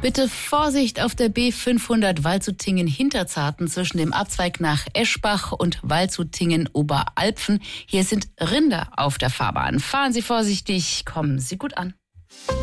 Bitte Vorsicht auf der B500 Waldshutingen-Hinterzarten zwischen dem Abzweig nach Eschbach und Waldshutingen-Oberalpfen. Hier sind Rinder auf der Fahrbahn. Fahren Sie vorsichtig, kommen Sie gut an.